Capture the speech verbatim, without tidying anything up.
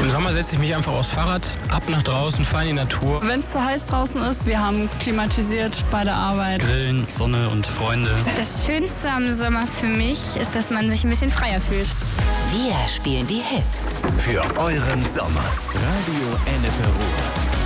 Im Sommer setze ich mich einfach aufs Fahrrad, ab nach draußen, fahre in die Natur. Wenn es zu heiß draußen ist, wir haben klimatisiert bei der Arbeit. Grillen, Sonne und Freunde. Das Schönste am Sommer für mich ist, dass man sich ein bisschen freier fühlt. Wir spielen die Hits. Für euren Sommer. Radio Ennepe Ruhr.